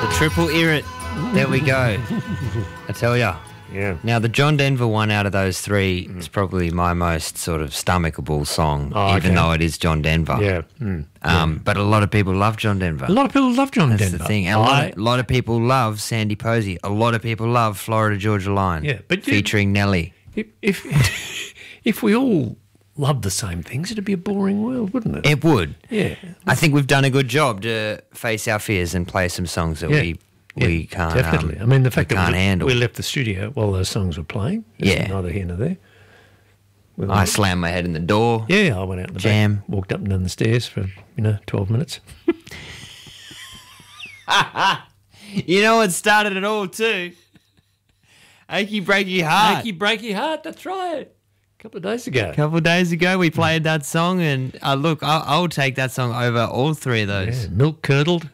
The triple irrit. There we go. I tell ya. Yeah. Now, the John Denver one out of those three is probably my most sort of stomachable song, even though it is John Denver. Yeah. But a lot of people love John Denver. A lot of people love John That's Denver. the thing. And a lot of people love Sandy Posey. A lot of people love Florida Georgia Line. Yeah, but featuring Nelly. If we all loved the same things, it'd be a boring world, wouldn't it? It would. Yeah. I think we've done a good job to face our fears and play some songs that we can't. Definitely. I mean, the fact that handle. we left the studio while those songs were playing. Yeah. Neither here nor there. I slammed my head in the door. Yeah, I went out in the Jam. back, walked up and down the stairs for 12 minutes. You know what started it all too? Achy Breaky Heart. Achy Breaky Heart, that's right. A couple of days ago. A couple of days ago, we played that song, and look, I'll take that song over all three of those. Yeah, milk curdled.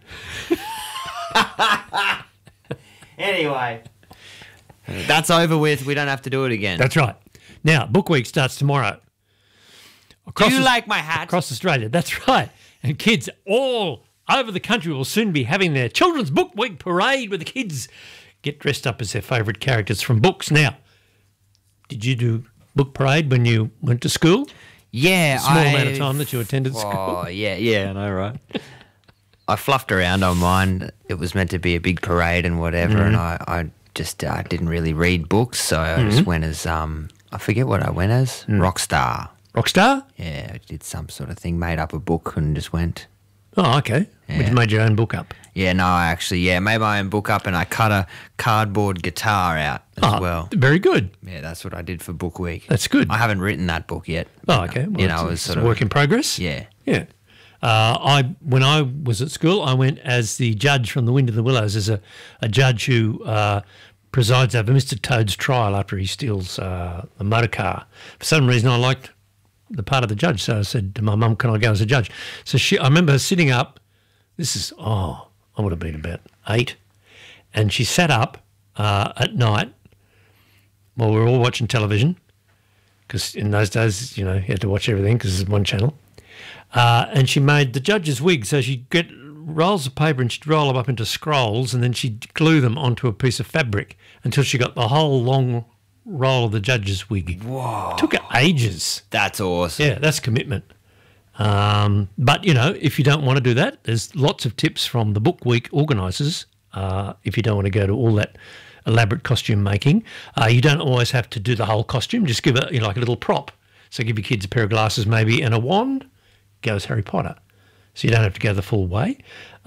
Anyway, that's over with. We don't have to do it again. That's right. Now, Book Week starts tomorrow. Do you like my hat? Across Australia, that's right. And kids all over the country will soon be having their Children's Book Week parade where the kids get dressed up as their favourite characters from books. Now, did you do book parade when you went to school? Yeah. Small amount of time that you attended school. Oh, yeah, I know, right? I fluffed around on mine. It was meant to be a big parade and whatever, and I just didn't really read books, so I just went as, I forget what I went as, Rockstar. Rockstar? Yeah, I did some sort of thing, made up a book and just went. Oh, okay. Yeah. You made your own book up. Yeah, no, I actually, made my own book up and I cut a cardboard guitar out as well. Very good. Yeah, that's what I did for Book Week. That's good. I haven't written that book yet. Oh, okay. Well, it was it's sort a of work in progress. Yeah. Yeah. When I was at school, I went as the judge from The Wind in the Willows, as a judge who presides over Mr. Toad's trial after he steals a motor car. For some reason, I liked the part of the judge, so I said to my mum, "Can I go as a judge?" So I remember her sitting up. I would have been about 8, and she sat up at night while we were all watching television, because in those days, you had to watch everything because there's one channel. And she made the judge's wig, so she'd get rolls of paper and she'd roll them up into scrolls, and then she'd glue them onto a piece of fabric until she got the whole long roll of the judge's wig. Whoa. It took her ages. That's awesome. Yeah, that's commitment. But, if you don't want to do that, there's lots of tips from the Book Week organisers. If you don't want to go to all that elaborate costume making, you don't always have to do the whole costume. Just give it, like a little prop. So give your kids a pair of glasses maybe and a wand. Goes Harry Potter. So you don't have to go the full way.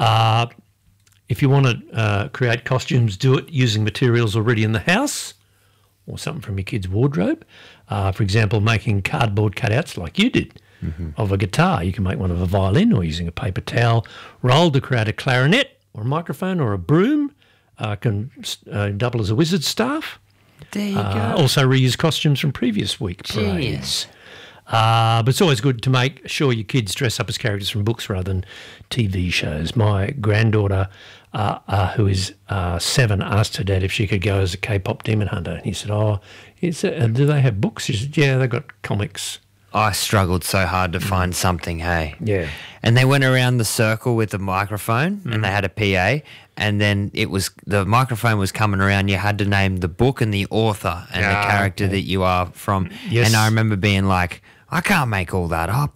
If you want to create costumes, do it using materials already in the house or something from your kid's wardrobe. For example, making cardboard cutouts like you did of a guitar. You can make one of a violin, or using a paper towel roll to create a clarinet or a microphone or a broom. Can double as a wizard's staff. There you go. Also reuse costumes from previous week parades. But it's always good to make sure your kids dress up as characters from books rather than TV shows. My granddaughter, who is 7, asked her dad if she could go as a K-pop demon hunter. And he said, do they have books? She said, yeah, they've got comics. I struggled so hard to find something, hey? Yeah. And they went around the circle with the microphone and they had a PA, and then the microphone was coming around. You had to name the book and the author and the character that you are from. Yes. And I remember being like, I can't make all that up.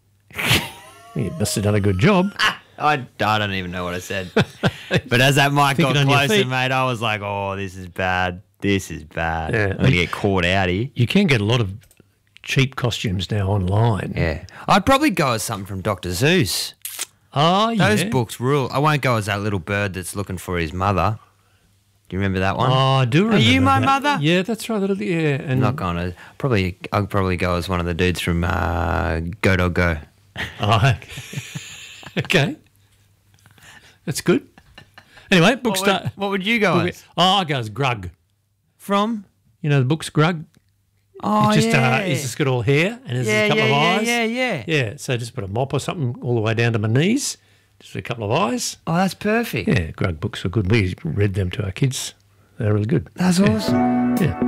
You must have done a good job. I don't even know what I said. But as that mic got closer, mate, I was like, oh, this is bad. This is bad. Yeah. I'm going to get caught out here. You can get a lot of cheap costumes now online. Yeah. I'd probably go as something from Dr. Seuss. Oh, yeah. Those books rule. I won't go as that little bird that's looking for his mother. Do you remember that one? Oh, I do remember. Are you my that. mother? Yeah, that's right. Yeah. And I'm not going to. I'll probably go as one of the dudes from Go Dog Go. Oh, okay. That's good. Anyway, book start. What would you go as? Oh, I go as Grug. From? You know the book's Grug? Oh, It's just got all hair and there's a couple of eyes. Yeah. Yeah, so just put a mop or something all the way down to my knees, just a couple of eyes. Oh, that's perfect. Yeah, Grug books are good. We read them to our kids. They're really good. That's awesome. Yeah.